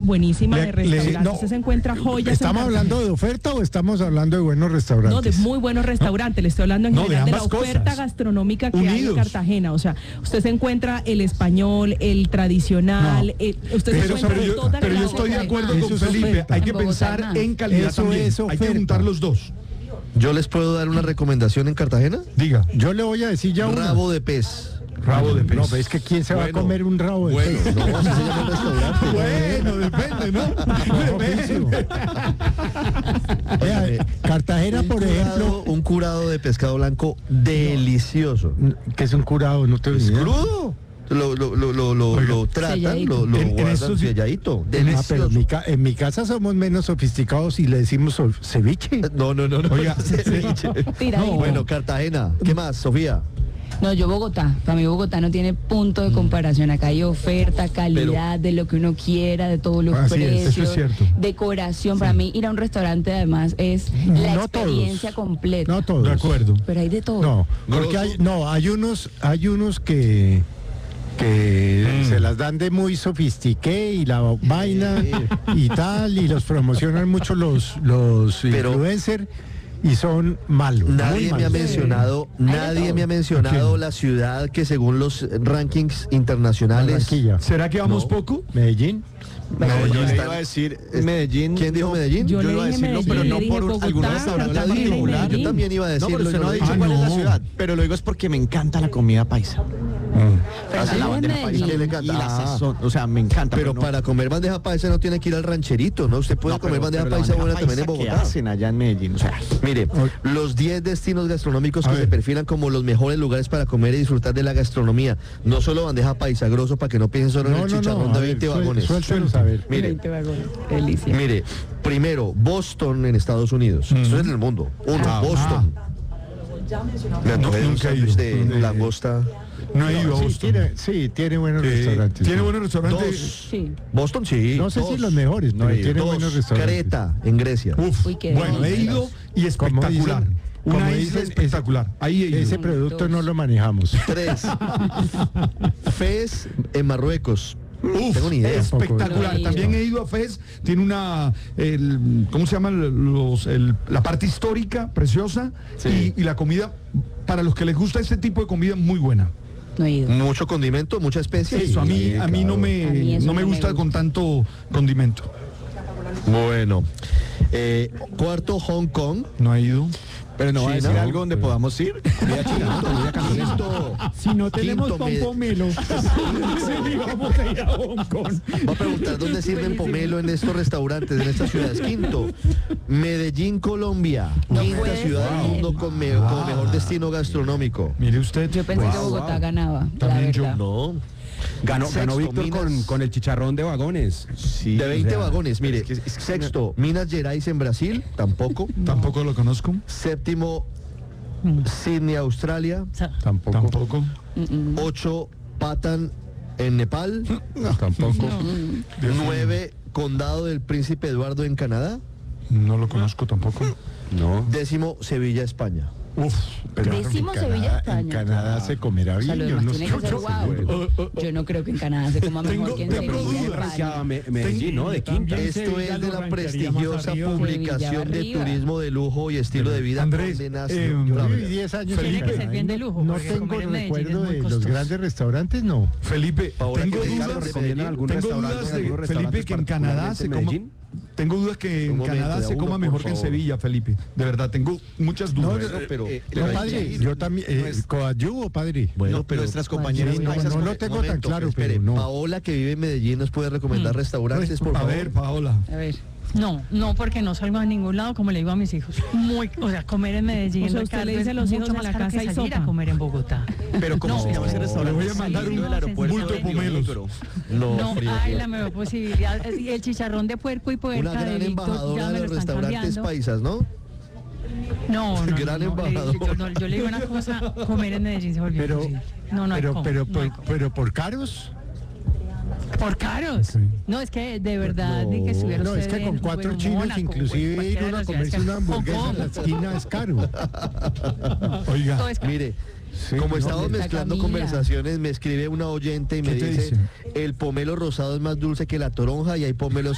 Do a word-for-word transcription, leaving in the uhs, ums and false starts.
buenísima Le- de restaurantes. le- no, Usted se encuentra joyas. ¿Estamos en hablando Cartagena. de oferta o estamos hablando de buenos restaurantes? No, de muy buenos restaurantes. Le estoy hablando en No, de general de, la ambas oferta cosas. gastronómica que hay en Unidos. Cartagena. O sea, usted se encuentra el español, el tradicional, No. el- usted se Pero, encuentra pero yo- toda Pero la yo estoy de oferta. acuerdo Eso con es Felipe, oferta. hay que En Bogotá pensar nada. en calidad Eso también, es hay que oferta. juntar los dos. Yo les puedo dar una recomendación en Cartagena. Diga, Yo le voy a decir ya una. Rabo de pez. rabo de pez. No, pero es que ¿quién se va a Bueno, comer un rabo de Bueno, pez? no, así se llama el restaurante. Bueno, depende, ¿no? No, Depende. Vea, Cartagena, Un por curado- ejemplo, un curado de pescado blanco delicioso. que es un curado, no te ¿Es olvides. crudo? Lo, lo, lo, lo, lo, Oiga. lo tratan, Selladito. lo, lo En- en guardan estos- selladito. Ah, pero en Delicioso. mi, ca- en mi casa somos menos sofisticados y le decimos so- ceviche. No, no, no, no. Oiga, Ceviche. Tiradito. No, bueno, Cartagena. ¿Qué más, Sofía? No, yo Bogotá. Para mí Bogotá no tiene punto de comparación. Acá hay oferta, calidad, de lo que uno quiera, de todos los Así es, precios, eso es cierto. decoración. Para mí ir a un restaurante además es la No experiencia todos. completa. No todos. de acuerdo. Pero hay de todo. No, porque hay, no, hay unos, hay unos que que Mm. se las dan de muy sofistiqué y la vaina y tal, y los promocionan mucho los, los Pero- influencers y son malos. muy Nadie me ha malos. mencionado, Hay de nadie todo. me ha mencionado ¿Quién? la ciudad que según los rankings internacionales. Barranquilla, ¿Será que vamos No. poco? Medellín. No, yo le están- iba a decir es- Medellín. ¿Quién dijo Medellín? Yo, Yo le iba a dije decirlo, Medellín, pero le no dije por un- Bogotá, algún restaurante Cartagena y particular. Medellín. Yo también iba a No, decirlo. pero usted no ha y dicho Ah, cuál es la no. ciudad. Pero lo digo es porque me encanta la comida paisa. Pero O sea, sí la es bandeja Medellín. paisa ¿Qué le y encanta? la Ah. sazón. O sea, me encanta. Pero no- para comer bandeja paisa no tiene que ir al rancherito, ¿no? Usted puede no, comer pero- bandeja pero la paisa buena bandeja también en paisa que Bogotá. hacen allá en Medellín? O sea, Mire, los diez destinos gastronómicos A que se ver. perfilan como los mejores lugares para comer y disfrutar de la gastronomía. No solo bandeja paisa, grosso, para que no piensen solo en No, el no, chicharrón no, de a ver, veinte suel- vagones. suéltenos a ver. Mire, veinte vagones. Delicia. mire, primero, Boston en Estados Unidos. Esto es en el mundo. Uno, Ah. Boston. Me antojé de un nunca he sándwich ido. de Eh, langosta. No he ido a Sí, Boston. tiene, sí, tiene buenos Eh, restaurantes. ¿Tiene sí. buenos restaurantes? Dos. Sí. Boston, sí. No sé si Dos. los mejores, No pero he ido. tiene Dos. buenos restaurantes. Creta, en Grecia. Uf, Uy, qué bueno, he delicia. ido y Como espectacular. dicen- Una como isla dicen, espectacular. Ahí he ido. Ese Uno, producto dos. no lo manejamos. Tres. Fez en Marruecos. Uf, tengo ni idea. espectacular. No he ido. También he ido a Fez, tiene una, el, ¿cómo se llama? Los, el- la parte histórica preciosa Sí. y, y la comida, para los que les gusta este tipo de comida, muy buena. No he ido. Mucho condimento, mucha especia. Eso, a mí, Sí, a mí no claro. me, A mí eso no me no me gusta gusta. con tanto condimento. Bueno. Eh, cuarto, Hong Kong. No he ido. pero no va a China. decir algo donde podamos ir. Voy a China, voy a Cancún. Quinto. Si no tenemos Quinto, pan me- pomelo, sí, vamos a ir a Hong Kong. Voy a preguntar dónde sirven pomelo en estos restaurantes, en estas ciudades. Quinto, Medellín, Colombia. No Quinta puede ciudad ser. del mundo con, me- como mejor destino gastronómico. Mire usted. Yo pensé Wow, que Bogotá wow. ganaba, la También yo, verdad. No. Ganó, Sexto, ganó Víctor con, Minas. con el chicharrón de vagones. Sí, De veinte o sea, vagones, mire. es que- es que- Sexto, Minas Gerais en Brasil, tampoco. Tampoco lo conozco. Séptimo, Sydney, Australia. Tampoco. Tampoco. Mm, mm. Ocho, Patan en Nepal. Tampoco. Dios mío. Nueve, Condado del Príncipe Eduardo en Canadá. No lo conozco tampoco. No. Décimo, Sevilla, España. Uf. Pero Décimo en Sevilla, Canadá- España. En Canadá se comerá O sea, bien. lo Yo demás no tiene sé. que ser guau. Yo no creo que en Canadá se coma mejor Tengo- que en tengo Sevilla, dudas. España. Rankeaba Me- Medellín, ¿no? De quinta. También. Esto Sevilla es de lo la rankearía más prestigiosa arriba. publicación Sevilla de arriba. turismo de lujo y estilo de vida. Andrés, Condenas eh, Travel. Yo viví diez años en Tiene que Canadá ser bien y de no- lujo, No porque tengo comer en Medellín recuerdo es muy de los costoso. grandes restaurantes, no. Felipe, Ahora tengo que Ricardo, de dudas, ¿recomiendan Medellín. algún tengo restaurante dudas en de algunos Felipe restaurantes que en Canadá se particularmente en coma. Medellín? Tengo dudas que en Un momento, Canadá de se uno, coma por mejor que en favor. Sevilla, Felipe. De verdad, tengo muchas No, dudas. no, pero, eh, pero No, hay padre, que ir. yo también, eh, Nues- coadyuvo, padre. Bueno, No, pero nuestras compañeras no, paisas no lo por- tengo un momento, tan claro, espere, pero no. Paola, que vive en Medellín, nos puede recomendar restaurantes, por A favor. ver, Paola. A ver. No, no, porque no salgo a ningún lado, como le digo a mis hijos. Muy, o sea, comer en Medellín, O sea, Ricardo, usted le dice es a los hijos mucho en más la caro casa que y salir sopa. a comer en Bogotá. Pero como No, se llama ese le restaurante? voy a mandar Saliendo un del aeropuerto bulto de de Río pomelos. Negro. No, No, frío, hay frío. la mejor posibilidad. Y el chicharrón de puerco y Una puerca gran de Víctor embajadora ya de me lo los están restaurantes cambiando. paisas, ¿no? No, no, Gran no, no, le- embajador. yo, no, yo le digo una cosa, comer en Medellín se volvió Pero, imposible. No, no hay pero, cómo, pero, no hay por, cómo. pero por caros. Por caros. Sí. No, es que de verdad, ni que estuviera No, es usted que con en, cuatro en chinos, Mónaco, inclusive pues, ir cualquiera de uno a las comerse ciudades una que- hamburguesa en la esquina es caro. Oiga, Todo es caro. Mire, Sí, como no, estamos la mezclando Camila. conversaciones, me escribe una oyente y me ¿Qué te dice, dice? el pomelo rosado es más dulce que la toronja y hay pomelos